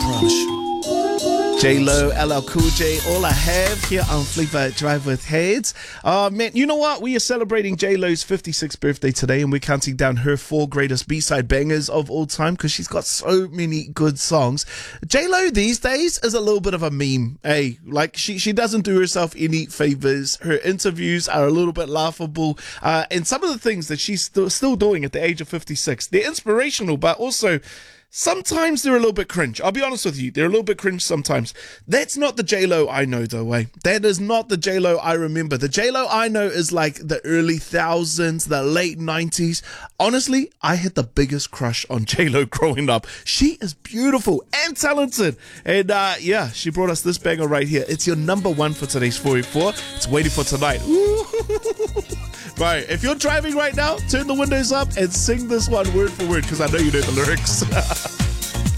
J-Lo, LL Cool J, All I Have here on Flavor Drive with Heads. Man, you know what? We are celebrating J-Lo's 56th birthday today, and we're counting down her 4 greatest B-side bangers of all time because she's got so many good songs. J-Lo these days is a little bit of a meme. Hey, like she doesn't do herself any favors. Her interviews are a little bit laughable, and some of the things that she's still doing at the age of 56, they're inspirational, but also sometimes they're a little bit cringe. I'll be honest with you. They're a little bit cringe sometimes. That's not the J-Lo I know, though, eh? That is not the J-Lo I remember. The J-Lo I know is like the early 2000s, the late 90s. Honestly, I had the biggest crush on J-Lo growing up. She is beautiful and talented. And yeah, she brought us this banger right here. It's your number 1 for today's 484. It's waiting for tonight. Ooh. Right, if you're driving right now, turn the windows up and sing this one word for word because I know you know the lyrics.